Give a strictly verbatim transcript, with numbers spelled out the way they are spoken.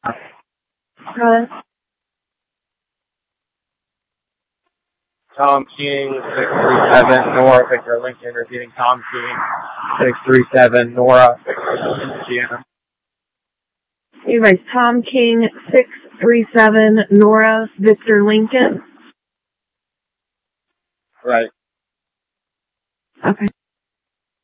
Hello? Tom King, six three seven, Nora, Victor Lincoln, repeating Tom King, six three seven, Nora, Indiana. Anyways, Tom King, six three seven, Nora, Victor Lincoln. Right. Okay.